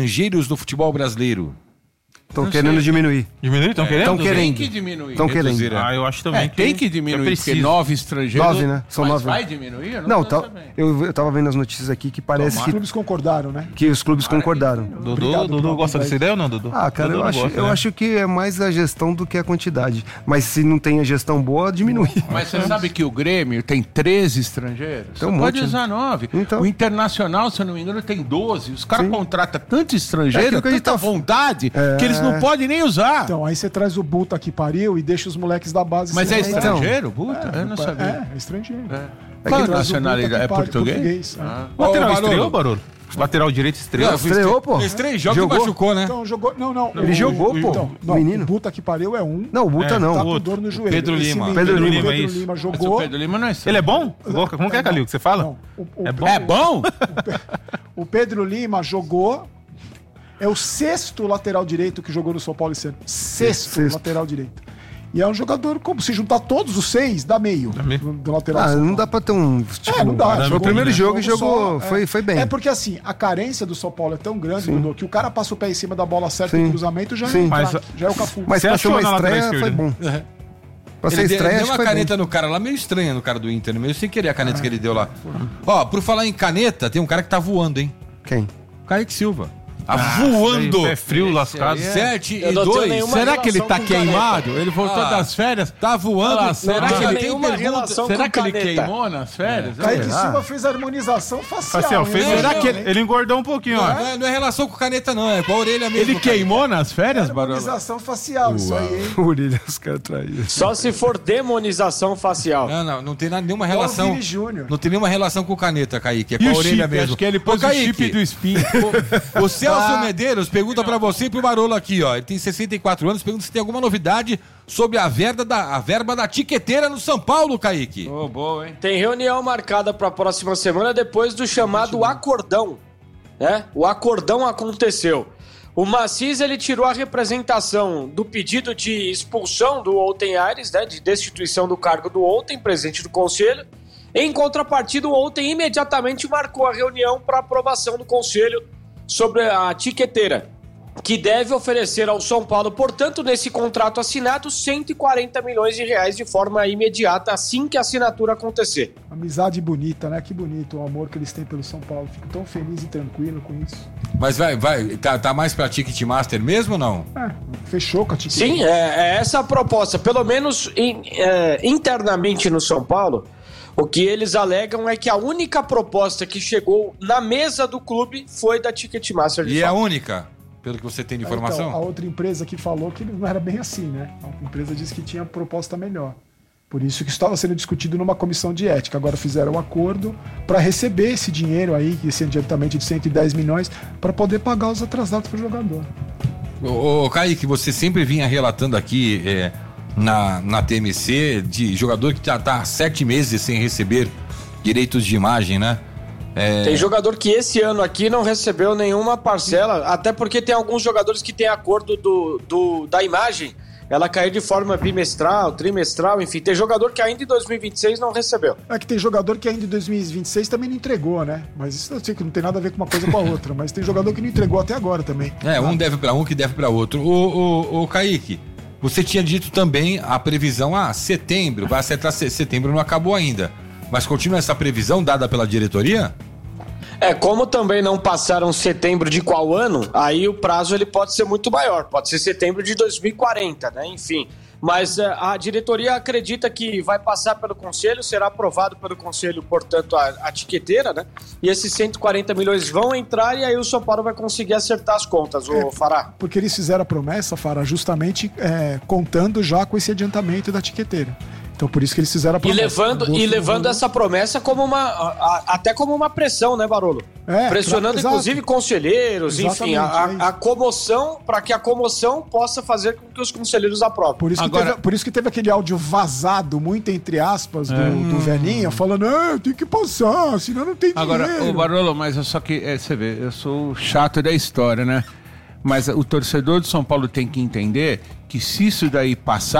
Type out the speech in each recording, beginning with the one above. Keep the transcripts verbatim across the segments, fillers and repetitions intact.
estrangeiros no futebol brasileiro? Estão querendo diminuir. Diminuir? Estão é, querendo? Estão querendo. Tem que diminuir. Estão querendo. Ah, eu acho também é, que tem que diminuir, é porque nove estrangeiros... Nove, né? São mas nove. vai diminuir? Eu não, não tá, eu, eu tava vendo as notícias aqui que parece Tomara. que... Os clubes concordaram, né? Que os clubes concordaram. Dudu, Obrigado, Dudu Dudu, gosta vai. dessa ideia ou não, Dudu? Ah, cara, Dudu eu, acho, gosta, eu né? acho que é mais a gestão do que a quantidade. Mas se não tem a gestão boa, diminui. Mas você sabe que o Grêmio tem treze estrangeiros? Tem um Você pode monte, usar nove. Então. O Internacional, se eu não me engano, tem doze. Os caras contratam tanto estrangeiro, É aquilo que a gente tanta tá- vontade, É. que eles não podem nem usar. Então, aí você traz o Buta que pariu e deixa os moleques da base. Mas sem é jogar. estrangeiro, puta? eu não É, sabia. É, é estrangeiro. É. É Qual que traz o nacionalidade? Buta É que pariu, português? é. Ah. O lateral Ô, estreou, Barolo? Lateral direito estreou. Não, Estreou, pô. Fez três jogos e Jogou? machucou, né? Então, jogou. Não, não. Ele o- jogou, o- pô, Então, o não, menino. o Buta que pariu é um. Não, o Buta É, não. Tá com outro. dor no joelho. Pedro Esse Lima. menino, Pedro Lima, Pedro é isso. Lima Mas o jogou. Pedro Lima não é Ele é bom? Como que é, Calil, que você fala? Não, o, o- É bom? É bom? O Pedro Lima jogou. É o sexto lateral direito que jogou no São Paulo esse ano. Sexto, Sexto. lateral direito. E é um jogador, como se juntar todos os seis, dá meio. meio. Do, do lateral. Ah, do São não Paulo. dá pra ter um... Tipo, É, não dá. Foi Jogou o primeiro um jogo e jogou... só, foi, é. foi bem. É porque assim, a carência do São Paulo é tão grande, Dudu, que o cara passa o pé em cima da bola certa Sim. no cruzamento já, Sim. é, Mas- craque, já é o Cafu. Mas Você pra ser achou uma na lateral estreia foi esquerda? bom. Pra ser Ele deu, estreia, deu acho uma que foi caneta bem. no cara lá, meio estranha no cara do Inter, meio sem querer a caneta que ele deu lá. Ó, por falar em caneta, tem um cara que tá voando, hein? Quem? Kaique Silva. Tá Ah, voando! Pé frio, lascado. sete Eu e não tenho dois. nenhuma Será que ele relação tá com queimado? caneta. Ele voltou Ah. das férias, tá voando. Ah, será não que tenho ele tem nenhuma pergunta? relação Será com que ele caneta. queimou nas férias? Kaique Ah. Silva fez harmonização facial. Facial, hein? fez, Não, será não, que hein? ele, ele engordou um pouquinho, ó. Não é, não é relação com caneta, não, é com a orelha mesmo. Ele cara. queimou nas férias, Barolo? Harmonização facial, isso aí, hein? Orelha, os caras traíram. Só se for demonização facial. Não, não, não tem nada, nenhuma Igual o relação. Vini Júnior. Não tem nenhuma relação com caneta, Kaique. É com E a o orelha chip? mesmo. Acho que ele pôs Ô, o Kaique, chip do Spin. O, o Celso Medeiros pergunta pra você e pro Barolo aqui, ó. Ele tem sessenta e quatro anos, pergunta se tem alguma novidade sobre a verba da, a verba da tiqueteira no São Paulo, Kaique. Oh, boa, hein? Tem reunião marcada para a próxima semana depois do chamado acordão, né? O acordão aconteceu. O Macis, ele tirou a representação do pedido de expulsão do Outen Aires, né? De destituição do cargo do Outen, presidente do conselho. Em contrapartida, o Outen imediatamente marcou a reunião para aprovação do conselho sobre a tiqueteira, que deve oferecer ao São Paulo, portanto, nesse contrato assinado, cento e quarenta milhões de reais de forma imediata, assim que a assinatura acontecer. Amizade bonita, né? Que bonito o amor que eles têm pelo São Paulo. Fico tão feliz e tranquilo com isso. Mas vai, vai, tá, tá mais pra Ticketmaster mesmo ou não? É, fechou com a Tiquete. Sim, é, é essa a proposta. Pelo menos in- é, internamente no São Paulo, o que eles alegam é que a única proposta que chegou na mesa do clube foi da Ticketmaster. de E é a fato. única, pelo que você tem de Então, informação? a outra empresa que falou que não era bem assim, né? A outra empresa disse que tinha proposta melhor. Por isso que estava sendo discutido numa comissão de ética. Agora fizeram um acordo para receber esse dinheiro aí, esse adiantamento de cento e dez milhões, para poder pagar os atrasados para o jogador. Ô, ô, Kaique, você sempre vinha relatando aqui é, na, na T M C de jogador que já tá há sete meses sem receber direitos de imagem, né? É, Tem jogador que esse ano aqui não recebeu nenhuma parcela, até porque tem alguns jogadores que têm acordo do, do, da imagem, ela cair de forma bimestral, trimestral, enfim. Tem jogador que ainda em dois mil e vinte e seis não recebeu. É que tem jogador que ainda em dois mil e vinte e seis também não entregou, né? Mas isso eu sei que não tem nada a ver com uma coisa com a outra. Mas tem jogador que não entregou até agora também. É, um deve pra um que deve pra outro. Ô, ô, ô, Kaique, você tinha dito também a previsão, ah, setembro, vai acertar se- setembro, não acabou ainda. Mas continua essa previsão dada pela diretoria? É, como também não passaram setembro de qual ano, aí o prazo ele pode ser muito maior, pode ser setembro de dois mil e quarenta, né? Enfim. Mas é, a diretoria acredita que vai passar pelo conselho, será aprovado pelo conselho, portanto, a, a tiqueteira, né? E esses cento e quarenta milhões vão entrar e aí o São Paulo vai conseguir acertar as contas, o Fará. Porque eles fizeram a promessa, Fará, justamente é, contando já com esse adiantamento da tiqueteira. Então por isso que eles fizeram a E promessa. levando, Bolso e do levando jogador. essa promessa como uma. a- a- até como uma pressão, né, Barolo? É, Pressionando, pra- exato. inclusive, conselheiros, enfim, a, Exatamente, é a, a comoção, para que a comoção possa fazer com que os conselheiros aprovem. Por isso, que Agora- teve, por isso que teve aquele áudio vazado, muito entre aspas, do, do velhinho, falando, ah, tem que passar, senão não tem Agora, dinheiro. ô Barolo, mas eu só que, é, você vê, eu sou o chato da história, né? Mas o torcedor de São Paulo tem que entender que se isso daí passar,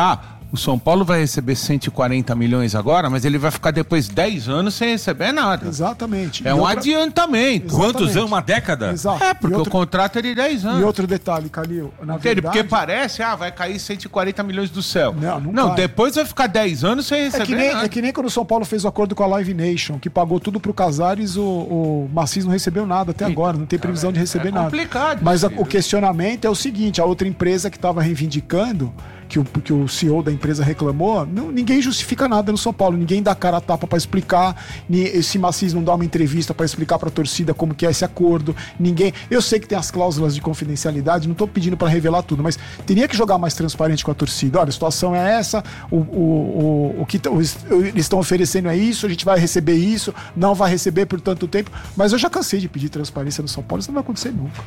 O São Paulo vai receber cento e quarenta milhões agora, mas ele vai ficar depois dez anos sem receber nada. Exatamente. É E um outra- adiantamento. Exatamente. Quantos anos? Uma década? Exato. É, porque e outro, o contrato é de dez anos. e outro detalhe, Calil, na Entende? verdade... Porque parece, ah, vai cair cento e quarenta milhões do céu. Não, não cai. depois vai ficar dez anos sem É receber que, nem, nada. é que nem quando o São Paulo fez o acordo com a Live Nation, que pagou tudo pro Casares, o, o Macis não recebeu nada até agora, não tem previsão de receber é nada. complicado Mas isso a- aí, o viu? questionamento é o seguinte, a outra empresa que estava reivindicando, que o, que o C E O da empresa reclamou, não, ninguém justifica nada no São Paulo, ninguém dá cara a tapa para explicar, ni- esse Macis não dá uma entrevista para explicar para a torcida como que é esse acordo, ninguém... Eu sei que tem as cláusulas de confidencialidade, não tô pedindo para revelar tudo, mas teria que jogar mais transparente com a torcida. Olha, a situação é essa, o, o, o, o que t- os- eles estão oferecendo é isso, a gente vai receber isso, não vai receber por tanto tempo, mas eu já cansei de pedir transparência no São Paulo, isso não vai acontecer nunca.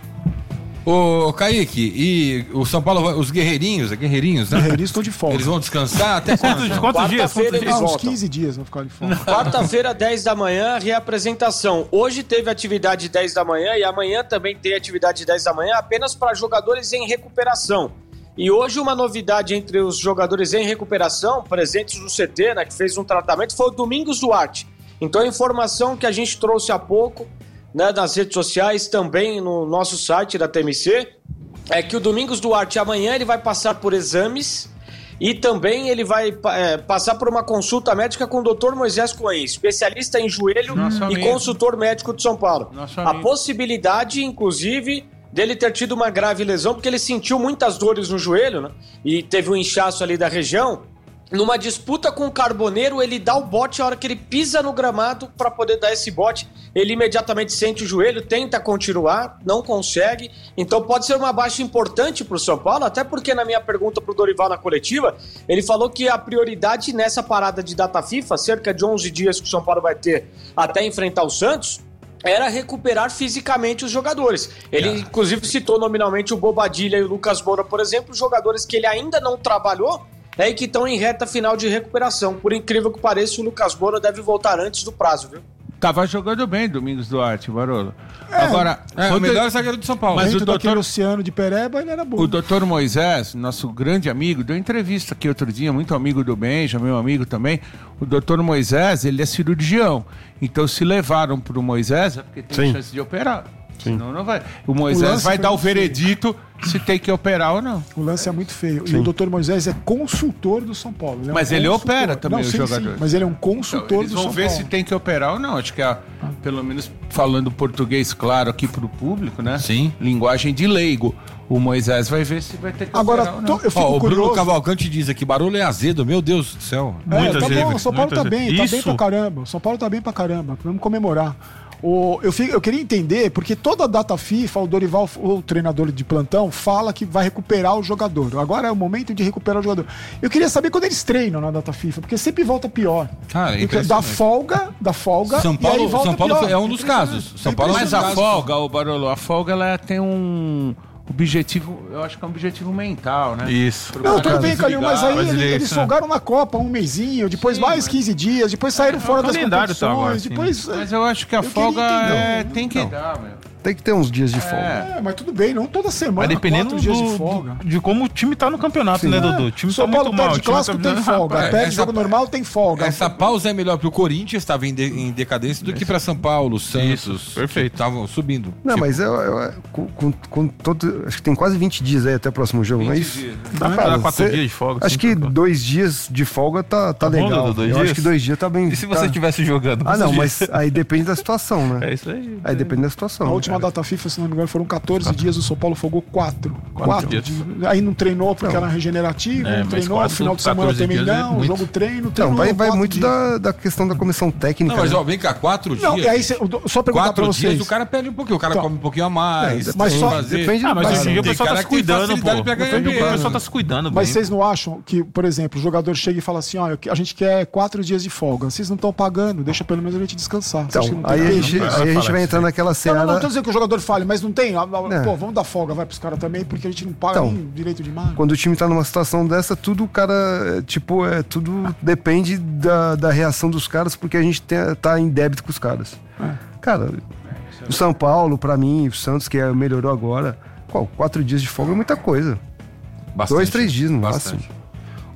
Ô, Kaique, e o São Paulo, vai- os guerreirinhos, é guerreirinhos, né? Guerreirinhos estão de folga. Eles vão descansar até quando? Quantos, quantos dias? Quarta-feira Quantos eles Ah, uns voltam. quinze dias vão ficar de folga. Quarta-feira, dez da manhã, reapresentação. Hoje teve atividade dez da manhã e amanhã também tem atividade dez da manhã apenas para jogadores em recuperação. E hoje uma novidade entre os jogadores em recuperação, presentes no C T, né, que fez um tratamento, foi o Domingos Duarte. Então a informação que a gente trouxe há pouco, né, nas redes sociais, também no nosso site da T M C, é que o Domingos Duarte amanhã ele vai passar por exames e também ele vai é, passar por uma consulta médica com o doutor Moisés Cohen, especialista em joelho Nosso e amigo. consultor médico de São Paulo. Nosso A amigo. possibilidade, inclusive, dele ter tido uma grave lesão, porque ele sentiu muitas dores no joelho, né? E teve um inchaço ali da região. Numa disputa com o Carboneiro, ele dá o bote, a hora que ele pisa no gramado para poder dar esse bote, ele imediatamente sente o joelho, tenta continuar, não consegue. Então pode ser uma baixa importante para o São Paulo, até porque na minha pergunta para o Dorival na coletiva, ele falou que a prioridade nessa parada de data FIFA, cerca de onze dias que o São Paulo vai ter até enfrentar o Santos, era recuperar fisicamente os jogadores. Ele, inclusive, citou nominalmente o Bobadilha e o Lucas Moura, por exemplo, jogadores que ele ainda não trabalhou, né, e que estão em reta final de recuperação. Por incrível que pareça, o Lucas Moura deve voltar antes do prazo, viu? Tava jogando bem Domingos Duarte, Barolo. Agora, É, o quando- melhor zagueiro de São Paulo. Mas Dentro o doutor- daquele oceano de Pereba, ele era bom. o doutor Moisés, nosso grande amigo, deu entrevista aqui outro dia, muito amigo do Benja, meu amigo também. O doutor Moisés, ele é cirurgião. Então, se levaram pro Moisés, é porque tem Sim. chance de operar. Sim. Senão não vai. O O Moisés lance vai foi dar o muito feio. veredito se tem que operar ou não. O lance é muito feio. E o doutor Moisés é consultor do São Paulo. é um Mas ele consultor. opera também Não, os sim, jogadores. sim, mas ele é um Então, consultor eles do vão São ver Paulo. se tem que operar ou não. Acho que, a, pelo menos falando português claro aqui pro público, né? Sim. Linguagem de leigo. O Moisés vai ver se vai ter que Agora, operar ou tô- não. eu fico Ó, o Bruno curioso. Cavalcante diz aqui, barulho é azedo, meu Deus do céu. É, Muitas tá bom, vezes, o São Paulo tá muitas bem, tá vezes. bem pra Isso. caramba. O São Paulo tá bem pra caramba. Vamos comemorar. O, eu, fico- eu queria entender, porque toda a data FIFA, o Dorival, o treinador de plantão, fala que vai recuperar o jogador. Agora é o momento de recuperar o jogador. Eu queria saber quando eles treinam na data FIFA, porque sempre volta pior. Cara, é Porque da impressionante. folga, da folga, São e aí Paulo, volta São Paulo pior. é um dos casos. São Paulo é um Mas dos a casos. folga, o Barolo, a folga ela tem um objetivo, eu acho que é um objetivo mental, né? Isso. Pro Não, cara tudo bem, Calil, mas aí mas ele- ele- eles folgaram na Copa um mesinho, depois mais quinze dias, depois saíram É, fora o das calendário tá agora, competições, sim. depois... Mas eu acho que a Eu queria folga entender. é, tem que Não. dar, meu. Tem que ter uns dias de folga. É. É, mas tudo bem, não toda semana, Mas dependendo quatro dias do, de folga. do- de como o time tá no campeonato, né, Dudu? O time São tá Paulo muito mal. perde o time clássico, tá... tem folga. Rapaz, Perde essa- jogo normal, tem folga. Essa pausa é melhor pro Corinthians, estava em, de- em decadência, do que para São Paulo, Santos. Isso, perfeito. Estavam subindo. Não, Tipo, mas eu, eu- com, com- com todo. Acho que tem quase vinte dias aí até o próximo jogo, não é isso? Dá pra dar quatro dias de folga, Acho sim, que tá bom. dois dias de folga tá, tá, Tá bom, legal. Dudu, dois eu dias? acho que dois dias tá bem. E se você tá... estivesse jogando? Ah, não, Dois mas dias? aí depende da situação, né? É isso aí. Aí depende da Na situação. última data FIFA, se não me engano, foram catorze dias, o São Paulo folgou quatro. Quatro dias. dias. Aí não treinou porque era regenerativo, É, não mas treinou, quatro, final de semana catorze também dias é não, muito. jogo treino, Então, treinou vai, vai quatro muito dias. da, da questão da comissão técnica. Não, mas né? ó, vem cá, quatro Não, dias. e aí, cê, só perguntar pra Quatro vocês. dias o cara perde um pouquinho, o cara Então, come um pouquinho a mais. É, mas tem só- que fazer. depende Ah, mas do hoje em dia o Tem pessoal cara tá se que tem cuidando, pô. facilidade pra ganhar O dinheiro. pessoal tá se cuidando Mas bem. vocês não acham que, por exemplo, o jogador chega e fala assim, ó, a gente quer quatro dias de folga, vocês não estão pagando, deixa pelo menos a gente descansar. Você Então, acha que não tem aí a nada? gente, não aí precisa a gente falar vai isso entrar aí. naquela Não, cena. não, não tô dizendo que o jogador fale, mas não tem. ah, ah, É. Pô, vamos dar folga, vai pros caras também, porque a gente não paga Então, nem direito de mar. Quando o time tá numa situação dessa, tudo, cara, é, tipo, é, tudo depende da, da reação dos caras, porque a gente tem, tá em débito com os caras. Cara, o São Paulo, pra mim, o Santos, que é- melhorou agora, qual, quatro dias de folga é muita coisa. Bastante, Dois, três dias no bastante. máximo.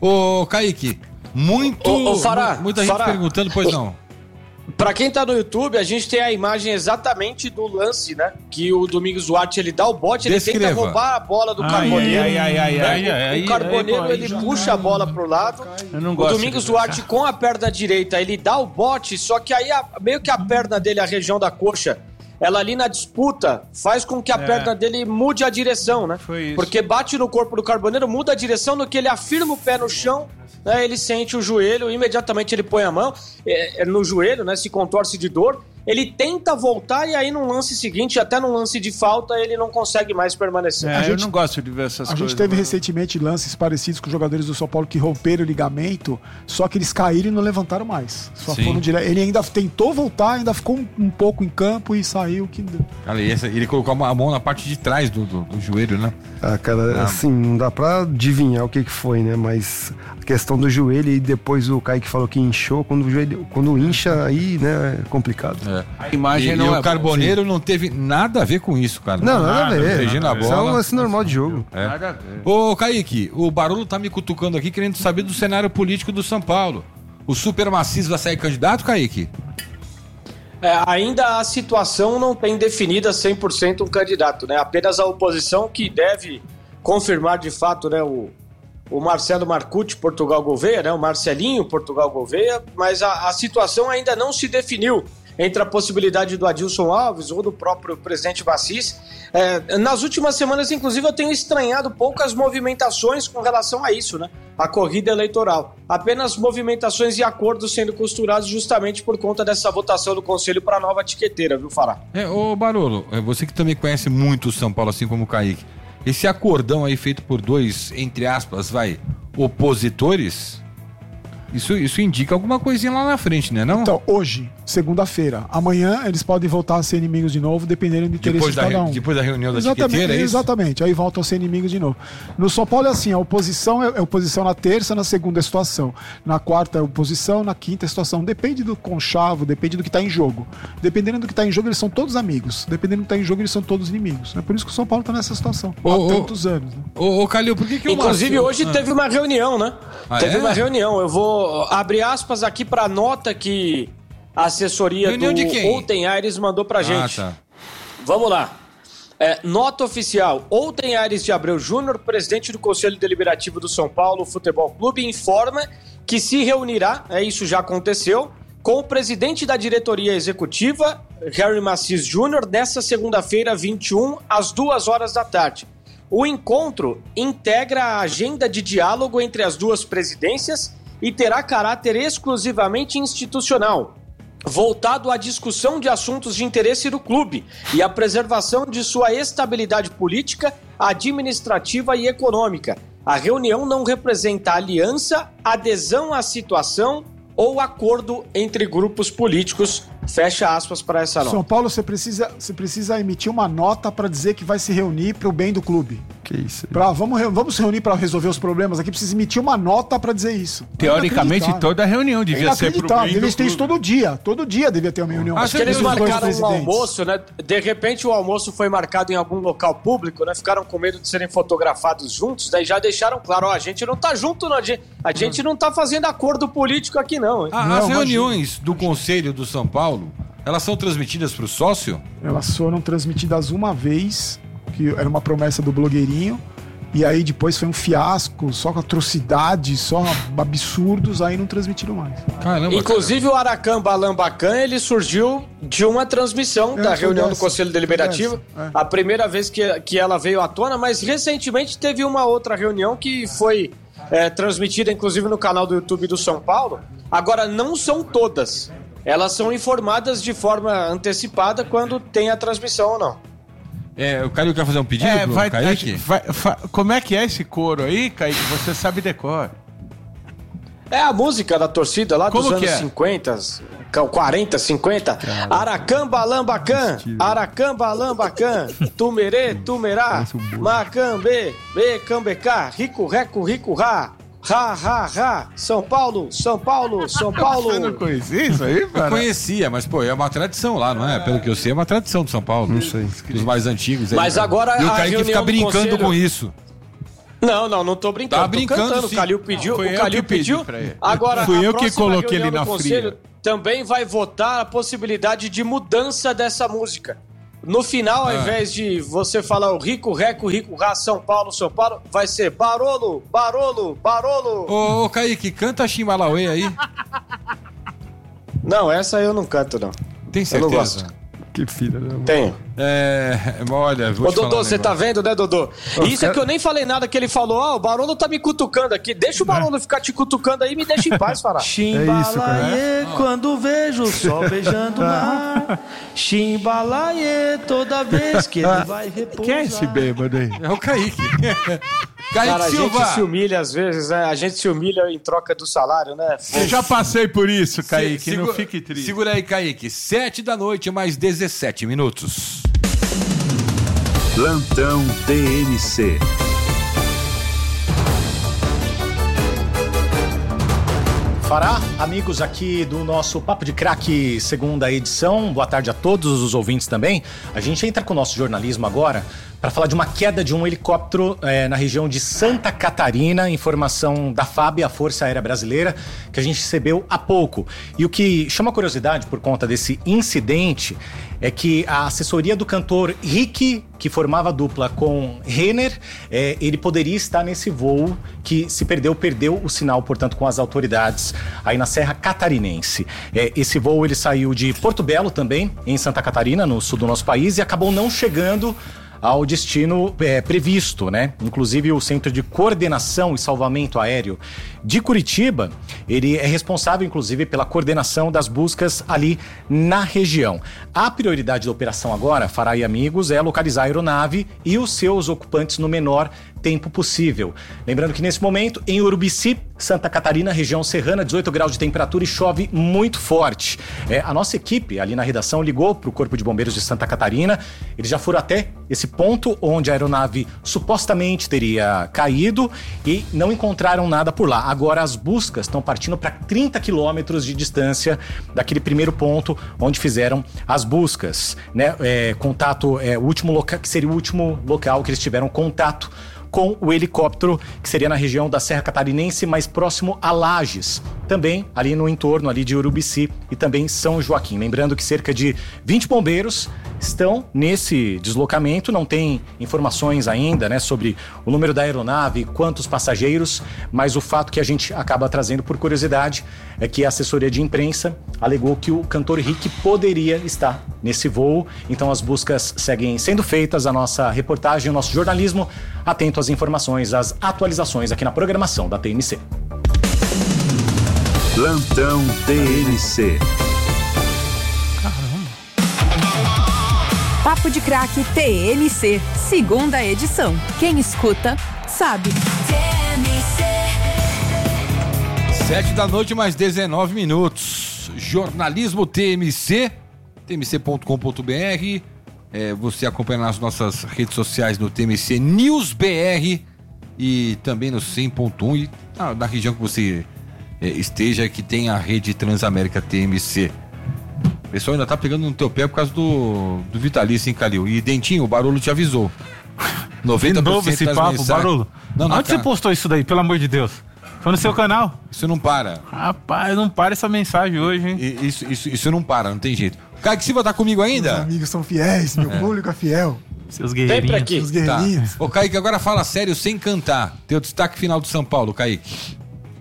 Ô, Kaique, muito. Ô, ô, Fará, muita gente Fará, perguntando, pois ô, não. Pra quem tá no YouTube, a gente tem a imagem exatamente do lance, né? Que o Domingos Duarte, ele dá o bote, ele Descreva. tenta roubar a bola do Ai, Carboneiro. ai, ai, ai, né? ai, O- ai, o Carboneiro, ai, ai, ele já puxa a bola pro lado. Eu não O gosto Domingos de- Duarte com a perna direita, ele dá o bote, só que aí a- meio que a perna dele, a região da coxa, ela ali na disputa faz com que a É. perna dele mude a direção, né? Foi isso. Porque bate no corpo do Carboneiro, muda a direção, no que ele afirma o pé no chão, né? Ele sente o joelho, imediatamente ele põe a mão é, é, no joelho, né? Se contorce de dor. Ele tenta voltar e aí no lance seguinte, até no lance de falta, ele não consegue mais permanecer. É, A eu gente- não gosto de ver essas A coisas. gente teve mano. recentemente lances parecidos com jogadores do São Paulo que romperam o ligamento, só que eles caíram e não levantaram mais. Só Sim. foram direto. Ele ainda tentou voltar, ainda ficou um, um pouco em campo e saiu. Que... Cara, e essa- ele colocou a mão na parte de trás do, do, do joelho, né? Ah, cara, assim, não dá pra adivinhar o que que foi, né? Mas a questão do joelho e depois o Kaique falou que inchou, quando o joelho, quando incha aí, né, é complicado. É. A imagem E, não e é o boa. Carboneiro não teve nada a ver com isso, cara. Não, nada a ver. Protegendo a Isso é um bola. lance normal de jogo. É. Nada a ver. Ô, Kaique, o Barolo tá me cutucando aqui querendo saber do cenário político do São Paulo. O Super Maciço vai sair candidato, Kaique? É, ainda a situação não tem definida cem por cento um candidato, né? Apenas a oposição que deve confirmar de fato, né, o, o Marcelo Marcucci Portugal Gouveia, né, o Marcelinho Portugal Gouveia, mas a, a situação ainda não se definiu entre a possibilidade do Adilson Alves ou do próprio presidente Bassis. É, nas últimas semanas, inclusive, eu tenho estranhado poucas movimentações com relação a isso, né? A corrida eleitoral. Apenas movimentações e acordos sendo costurados justamente por conta dessa votação do Conselho para a nova tiqueteira, viu, Fará? É, ô Barolo, é você que também conhece muito o São Paulo, assim como o Kaique. Esse acordão aí feito por dois, entre aspas, vai, opositores, isso, isso indica alguma coisinha lá na frente, né? Não? Então, hoje, segunda-feira, amanhã eles podem voltar a ser inimigos de novo, dependendo do interesse depois, de da, cada re- um. depois da reunião da Exatamente, tiqueteira, é isso? exatamente. Aí voltam a ser inimigos de novo. No São Paulo é assim, a oposição é, é oposição na terça, na segunda é situação. Na quarta é oposição, na quinta é situação. Depende do conchavo, depende do que está em jogo. Dependendo do que está em jogo, eles são todos amigos. Dependendo do que está em jogo, eles são todos inimigos. É por isso que o São Paulo está nessa situação. Ô, há ô, tantos anos. Né? Ô, ô Calil, por que que o Inclusive, Márcio- hoje Ah. teve uma reunião, né? Ah, teve é? uma reunião. Eu vou abrir aspas aqui para a nota que a assessoria Reunião do de quem? Outen Aires mandou pra gente. Ah, tá. Vamos lá. É, nota oficial. Outen Aires de Abreu Júnior, presidente do Conselho Deliberativo do São Paulo Futebol Clube, informa que se reunirá, é, isso já aconteceu, com o presidente da diretoria executiva, Harry Macis Júnior, nesta segunda-feira, vinte e um, às duas horas da tarde. O encontro integra a agenda de diálogo entre as duas presidências e terá caráter exclusivamente institucional, voltado à discussão de assuntos de interesse do clube e à preservação de sua estabilidade política, administrativa e econômica. A reunião não representa aliança, adesão à situação ou acordo entre grupos políticos. Fecha aspas para essa nota. São Paulo, você precisa, você precisa emitir uma nota para dizer que vai se reunir para o bem do clube. Que isso. Pra, vamos, re- vamos se reunir para resolver os problemas aqui, precisa emitir uma nota para dizer isso. Teoricamente, Inacreditável. toda reunião devia ser pro Inacreditável, bem devia do ter isso clube. todo dia. Todo dia devia ter uma reunião. Acho Acho que eles Entre os dois marcaram um presidentes. almoço, né? De repente o almoço foi marcado em algum local público, né? Ficaram com medo de serem fotografados juntos, daí já deixaram claro, ó, a gente não tá junto, não, a gente, a gente não tá fazendo acordo político aqui não, hein? Ah, Não, as imagina. reuniões do Conselho do São Paulo, elas são transmitidas pro sócio? Elas foram transmitidas uma vez, que era uma promessa do blogueirinho, e aí depois foi um fiasco, só com atrocidades, só absurdos, aí não transmitiram mais. Caramba, Inclusive o Aracan Balambacan, ele surgiu de uma transmissão É, da foi reunião do dessa, Conselho foi Deliberativo, dessa, é. a primeira vez que, que ela veio à tona, mas recentemente teve uma outra reunião que foi é, transmitida inclusive no canal do YouTube do São Paulo. Agora, não são todas, elas são informadas de forma antecipada quando tem a transmissão ou não. É, o Calil quer fazer um pedido É, pro vai, Kaique? vai- fa- como é que é esse coro aí, Kaique? Você sabe decor. É a música da torcida lá Como dos que anos é? cinquenta, quarenta, cinquenta. Aracan Balambacan, Aracan Balambacan, Tumerê, Tumerá, Macambê, Bê, Cambecá, Rico, Reco, Rico, Rá, Rá, Rá, Rá, São Paulo, São Paulo, São Paulo. Você não conhecia isso aí, Eu cara? conhecia, mas pô, é uma tradição lá, não é? Pelo que eu sei, é uma tradição do São Paulo. Não sei. Dos mais antigos. aí, Mas cara. agora E o a Kaique reunião fica do brincando conselho- com isso. Não, não, não tô brincando. Tá tô brincando, cantando. sim. O Calil pediu. Foi o eu Calil que pedi pediu. pra ele. Agora, Fui a eu que próxima coloquei reunião ele na do Conselho fria. também vai votar a possibilidade de mudança dessa música. No final, ao Ah. invés de você falar o Rico Reco, Rico Rá, São Paulo, São Paulo, vai ser Barolo, Barolo, Barolo. Ô, ô Kaique, canta Chimbalauê aí. Não, essa eu não canto, não. Tem Eu não certeza? gosto. Que filha, né? Tenho. É, olha, vou Ô, te falar Dodô, um você tá negócio. vendo, né, Dodô? Ô, Isso é cara- que eu nem falei nada que ele falou. Ah, o Barolo tá me cutucando aqui. Deixa o Barolo ficar te cutucando aí e me deixa em paz, Fará. Chimbalaê, quando vejo o sol beijando o mar. Chimbalaê, toda vez que ele vai repousar. Quem é esse bêbado aí? É o Kaique. Kaique Cara, a Silva. gente se humilha às vezes, né? A gente se humilha em troca do salário, né? Eu já passei por isso, Kaique, Se- não segu- fique triste. Segura aí, Kaique. Sete da noite, mais dezessete minutos. Plantão T N C. Fará, amigos aqui do nosso Papo de Craque, segunda edição. Boa tarde a todos os ouvintes também. A gente entra com o nosso jornalismo agora para falar de uma queda de um helicóptero eh, na região de Santa Catarina. Informação da F A B, a Força Aérea Brasileira, que a gente recebeu há pouco. E o que chama curiosidade por conta desse incidente é que a assessoria do cantor Rick, que formava dupla com Renner, eh, ele poderia estar nesse voo que se perdeu, perdeu o sinal, portanto, com as autoridades aí na Serra Catarinense. Eh, esse voo ele saiu de Porto Belo também, em Santa Catarina, no sul do nosso país, e acabou não chegando ao destino é, previsto, né? Inclusive o Centro de Coordenação e Salvamento Aéreo de Curitiba, ele é responsável, inclusive, pela coordenação das buscas ali na região. A prioridade da operação agora, Fará e amigos, é localizar a aeronave e os seus ocupantes no menor tempo possível. Lembrando que nesse momento, em Urubici, Santa Catarina, região serrana, dezoito graus de temperatura e chove muito forte. É, a nossa equipe ali na redação ligou para o Corpo de Bombeiros de Santa Catarina. Eles já foram até esse ponto onde a aeronave supostamente teria caído e não encontraram nada por lá. Agora as buscas estão partindo para trinta quilômetros de distância daquele primeiro ponto onde fizeram as buscas, né? É, contato, é, o último local, que seria o último local que eles tiveram contato com o helicóptero, que seria na região da Serra Catarinense, mais próximo a Lages, também ali no entorno ali de Urubici e também São Joaquim. Lembrando que cerca de vinte bombeiros estão nesse deslocamento, não tem informações ainda, né, sobre o número da aeronave, quantos passageiros, mas o fato que a gente acaba trazendo por curiosidade é que a assessoria de imprensa alegou que o cantor Rick poderia estar nesse voo, então as buscas seguem sendo feitas, a nossa reportagem, o nosso jornalismo, atento às informações, às atualizações aqui na programação da T N C. Plantão T N C. Papo de Craque T N C, segunda edição. Quem escuta, sabe. Sete da noite, mais dezenove minutos. Jornalismo T M C, t m c ponto com ponto b r. É, você acompanha nas nossas redes sociais no T M C News B R e também no cem ponto um e na, na região que você é, esteja, que tem a rede Transamérica T M C. O pessoal ainda tá pegando no teu pé por causa do, do Vitalício, hein, Calil? E Dentinho, o Barolo te avisou. De novo esse das papo, mensagens- Barolo. Não, não, Onde você cara, postou isso daí, pelo amor de Deus? Foi no seu canal? isso não para. Rapaz, não para essa mensagem hoje, hein? I- Isso, isso, isso não para, não tem jeito. Kaique Silva tá comigo Meus ainda? amigos são fiéis, meu público é fiel. Seus Sempre guerreirinhos. aqui. Os Tá. guerreirinhos. Ô, Kaique, agora fala sério, sem cantar. Teu destaque final do São Paulo, Kaique.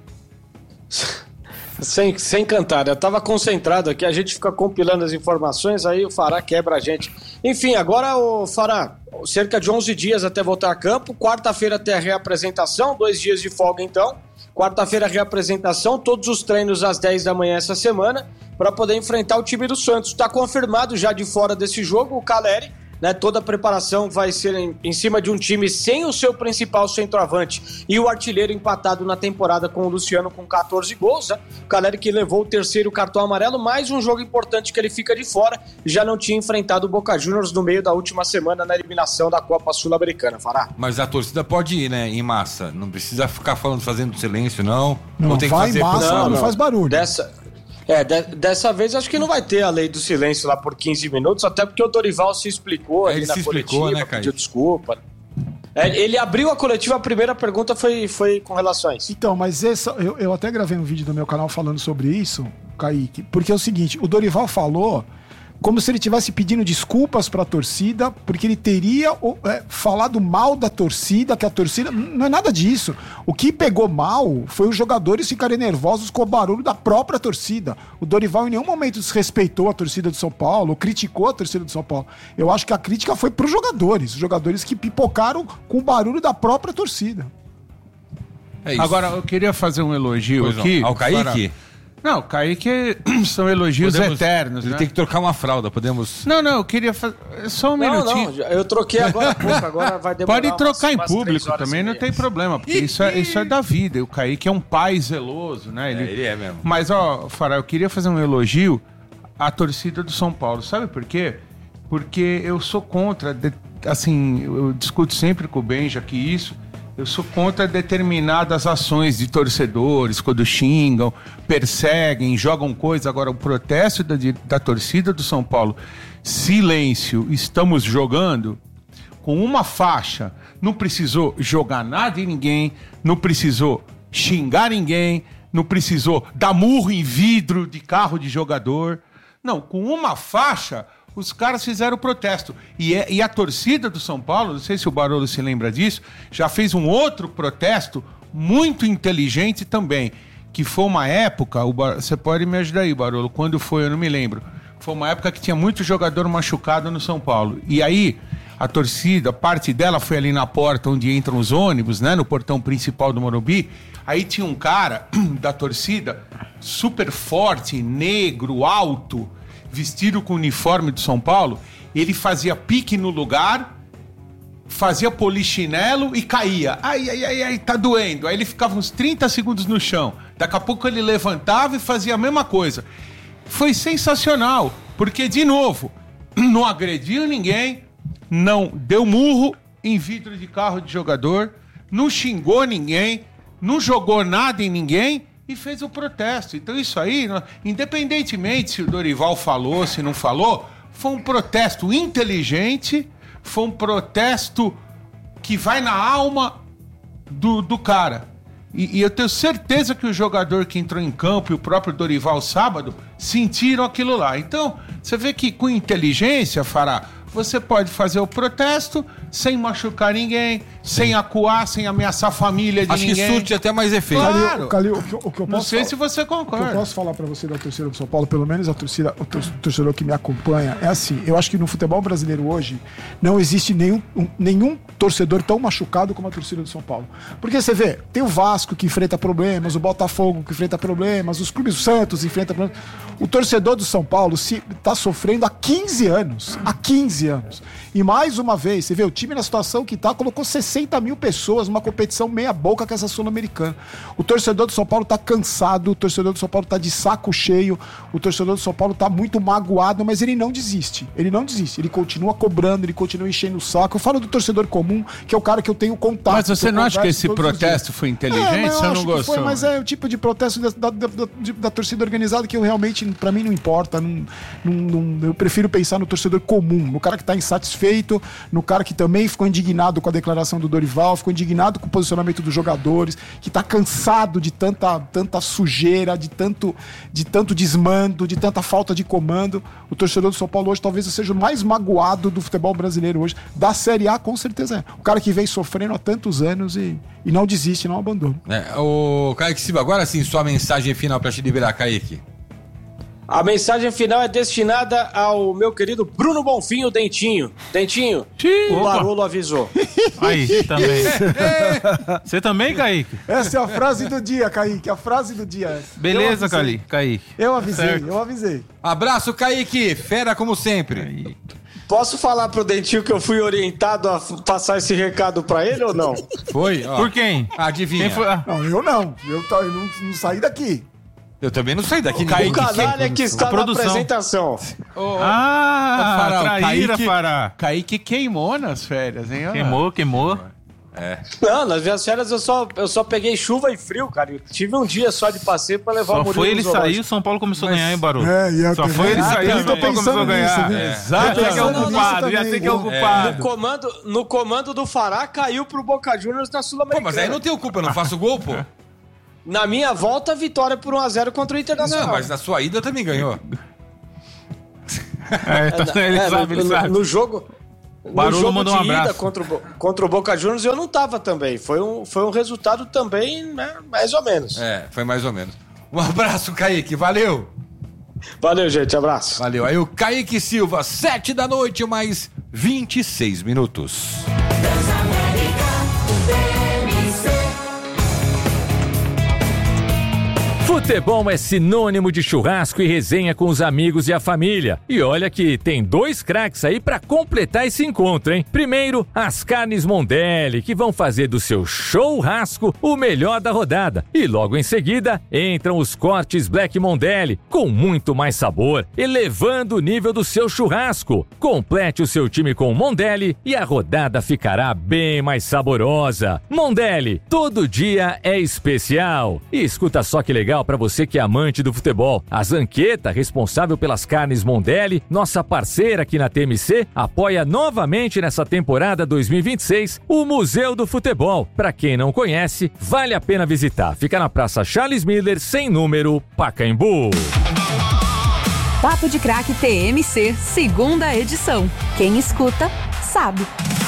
Sem, sem cantar, eu tava concentrado aqui, a gente fica compilando as informações, aí o Fará quebra a gente. Enfim, agora o Fará, cerca de onze dias até voltar a campo, quarta-feira até a reapresentação, dois dias de folga então. Quarta-feira reapresentação, todos os treinos às dez da manhã essa semana, para poder enfrentar o time do Santos. Está confirmado já de fora desse jogo o Caleri, né? Toda a preparação vai ser em, em cima de um time sem o seu principal centroavante e o artilheiro empatado na temporada com o Luciano com catorze gols, né? O Caleri que levou o terceiro cartão amarelo, mais um jogo importante que ele fica de fora, já não tinha enfrentado o Boca Juniors no meio da última semana na eliminação da Copa Sul-Americana, Fará. Mas a torcida pode ir, né, em massa. Não precisa ficar falando, fazendo silêncio, não. Não, Ou tem que vai fazer em massa, por- não, não. faz barulho. Dessa, é, de- dessa vez acho que não vai ter a lei do silêncio lá por quinze minutos, até porque o Dorival se explicou É, ali ele na se explicou, coletiva, né, Caio? pediu desculpa. É, ele abriu a coletiva, a primeira pergunta foi, foi com relação a isso. Então, mas essa, eu, eu até gravei um vídeo no meu canal falando sobre isso, Kaique, porque é o seguinte, o Dorival falou como se ele estivesse pedindo desculpas para a torcida, porque ele teria é, falado mal da torcida, que a torcida... Não é nada disso. O que pegou mal foi os jogadores ficarem nervosos com o barulho da própria torcida. O Dorival em nenhum momento desrespeitou a torcida do São Paulo, criticou a torcida do São Paulo. Eu acho que a crítica foi para os jogadores, os jogadores que pipocaram com o barulho da própria torcida. É isso. Agora, eu queria fazer um elogio pois aqui. Não. Ao Kaique? Para... Não, Kaique são elogios podemos, eternos. Ele né? tem que trocar uma fralda, podemos... Não, não, eu queria fazer... Só um não, minutinho. Não, eu troquei agora há pouco, agora vai demorar. Pode trocar umas, em umas público também, não tem problema, porque isso é, isso é da vida. E o Kaique é um pai zeloso, né? Ele, é, ele é mesmo. Mas, ó, Fará, eu queria fazer um elogio à torcida do São Paulo. Sabe por quê? Porque eu sou contra, de, assim, eu discuto sempre com o Benja que isso... Eu sou contra determinadas ações de torcedores, quando xingam, perseguem, jogam coisa. Agora, o protesto da, da torcida do São Paulo, silêncio, estamos jogando, com uma faixa, não precisou jogar nada em ninguém, não precisou xingar ninguém, não precisou dar murro em vidro de carro de jogador. Não, com uma faixa... Os caras fizeram o protesto. E, é, e a torcida do São Paulo, não sei se o Barolo se lembra disso, já fez um outro protesto muito inteligente também. Que foi uma época, o Bar... você pode me ajudar aí, Barolo, quando foi, eu não me lembro. Foi uma época que tinha muito jogador machucado no São Paulo. E aí, a torcida, parte dela foi ali na porta onde entram os ônibus, né, no portão principal do Morumbi. Aí tinha um cara da torcida, super forte, negro, alto, vestido com o uniforme do São Paulo, ele fazia pique no lugar, fazia polichinelo e caía. Ai, ai, ai, ai, tá doendo. Aí ele ficava uns trinta segundos no chão. Daqui a pouco ele levantava e fazia a mesma coisa. Foi sensacional, porque, de novo, não agrediu ninguém, não deu murro em vidro de carro de jogador, não xingou ninguém, não jogou nada em ninguém, e fez o protesto. Então isso aí, independentemente se o Dorival falou, se não falou, foi um protesto inteligente, foi um protesto que vai na alma do, do cara. E, e eu tenho certeza que o jogador que entrou em campo e o próprio Dorival sábado sentiram aquilo lá. Então, você vê que com inteligência, Fará, você pode fazer o protesto sem machucar ninguém, sem acuar, sem ameaçar a família de Acho ninguém. Acho que surte até mais efeito. Claro. Calil, Calil, o que, o que eu posso Não sei falar, se você concorda. O que eu posso falar pra você da torcida do São Paulo, pelo menos a torcida, o torcedor que me acompanha, é assim, eu acho que no futebol brasileiro hoje não existe nenhum, um, nenhum torcedor tão machucado como a torcida do São Paulo. Porque você vê, tem o Vasco que enfrenta problemas, o Botafogo que enfrenta problemas, os clubes do Santos enfrentam problemas. O torcedor do São Paulo se, tá sofrendo há quinze anos. Há quinze anos. E mais uma vez, você vê, o time na situação que tá, colocou sessenta mil pessoas numa competição meia boca com essa Sul-Americana. O torcedor do São Paulo tá cansado, o torcedor do São Paulo tá de saco cheio, o torcedor do São Paulo tá muito magoado, mas ele não desiste. Ele não desiste, ele continua cobrando, ele continua enchendo o saco. Eu falo do torcedor comum, que é o cara que eu tenho contato. Mas você não acha que esse protesto foi inteligente? É, você não gostou? Foi, mas é o tipo de protesto da, da, da, da torcida organizada que eu realmente, pra mim, não importa. Não, não, não, eu prefiro pensar no torcedor comum, no cara que tá insatisfeito, no cara que também ficou indignado com a declaração do Dorival, ficou indignado com o posicionamento dos jogadores, que tá cansado de tanta, tanta sujeira, de tanto, de tanto desmando, de tanta falta de comando. O torcedor do São Paulo hoje talvez seja o mais magoado do futebol brasileiro hoje. Da Série A, com certeza é. O cara que vem sofrendo há tantos anos e, e não desiste, não abandona. É, o Kaique Silva, agora sim, sua mensagem final para te liberar, Kaique. A mensagem final é destinada ao meu querido Bruno Bonfim, o Dentinho. Dentinho, Sim. o Barolo avisou. Aí, também. Você também, Kaique? Essa é a frase do dia, Kaique. A frase do dia. Beleza, Kaique. Kaique. Eu avisei, Certo. eu avisei. Abraço, Kaique. Fera como sempre. Aí. Posso falar pro Dentinho que eu fui orientado a f- passar esse recado pra ele ou não? Foi? Ó, Por quem? adivinha. Quem foi? Ah, Não, eu não. Eu, tá- eu não, não saí daqui. Eu também não saí daqui. O Ninguém... canalha que está A na produção. apresentação. ah Fará, o traíra, Kaique- Fará. Kaique queimou nas férias, hein? Ó. Queimou, queimou. É. Não, nas minhas férias eu só, eu só peguei chuva e frio, cara. Eu tive um dia só de passeio pra levar Só o Murilo foi ele no zoológico. sair, o São Paulo começou Mas- a ganhar, hein, Barulho? É, e eu Só também. foi ele Ah, sair, o também São tô Paulo começou a pensando nisso, ganhar. viu? É. Tô Exato, já que é pensando nisso ocupado, já também, sei que é viu? No ocupado. comando, no comando do Fará, caiu pro Boca Juniors na Pô, Sul-Americana. mas aí não tenho culpa, eu não faço gol, pô. Na minha volta, vitória por um a zero contra o Internacional. Não, mas na sua ida também ganhou. É, então, ele É, sabe, no, ele no- sabe. no jogo, Barulho no jogo mandou de um abraço. ida contra o, Bo- contra o Boca Juniors, eu não tava também. Foi um, foi um resultado também, né, mais ou menos. É, foi mais ou menos. Um abraço, Kaique, valeu. Valeu, gente, abraço. Valeu. Aí o Kaique Silva, sete da noite, mais vinte e seis minutos. Futebol é sinônimo de churrasco e resenha com os amigos e a família. E olha que tem dois craques aí pra completar esse encontro, hein? Primeiro, as carnes Mondelli, que vão fazer do seu churrasco o melhor da rodada. E logo em seguida, entram os cortes Black Mondelli, com muito mais sabor, elevando o nível do seu churrasco. Complete o seu time com Mondelli e a rodada ficará bem mais saborosa. Mondelli, todo dia é especial. E escuta só que legal para você que é amante do futebol. A Zanqueta, responsável pelas carnes Mondelli, nossa parceira aqui na T M C, apoia novamente nessa temporada dois mil e vinte e seis o Museu do Futebol. Para quem não conhece, vale a pena visitar. Fica na Praça Charles Miller, sem número, Pacaembu. Papo de Craque T M C, segunda edição. Quem escuta, sabe.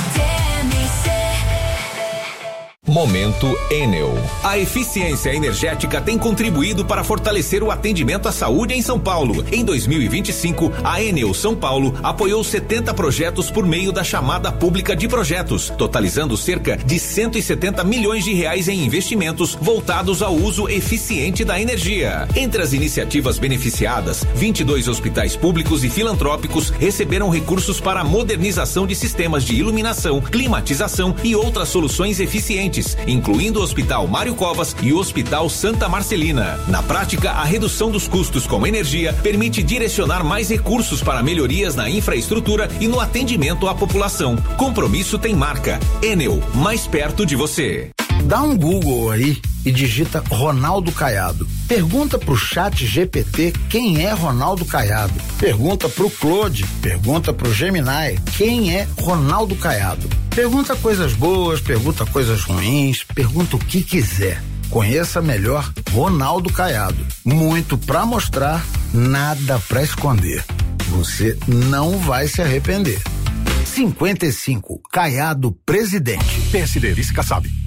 Momento Enel. A eficiência energética tem contribuído para fortalecer o atendimento à saúde em São Paulo. Em dois mil e vinte e cinco, a Enel São Paulo apoiou setenta projetos por meio da chamada pública de projetos, totalizando cerca de cento e setenta milhões de reais em investimentos voltados ao uso eficiente da energia. Entre as iniciativas beneficiadas, vinte e dois hospitais públicos e filantrópicos receberam recursos para a modernização de sistemas de iluminação, climatização e outras soluções eficientes, incluindo o Hospital Mário Covas e o Hospital Santa Marcelina. Na prática, a redução dos custos com energia permite direcionar mais recursos para melhorias na infraestrutura e no atendimento à população. Compromisso tem marca. Enel, mais perto de você. Dá um Google aí e digita Ronaldo Caiado. Pergunta pro chat G P T quem é Ronaldo Caiado. Pergunta pro Claude, pergunta pro Gemini quem é Ronaldo Caiado. Pergunta coisas boas, pergunta coisas ruins, pergunta o que quiser. Conheça melhor Ronaldo Caiado. Muito pra mostrar, nada pra esconder. Você não vai se arrepender. cinquenta e cinco, Caiado Presidente. P S D, vice Kassab.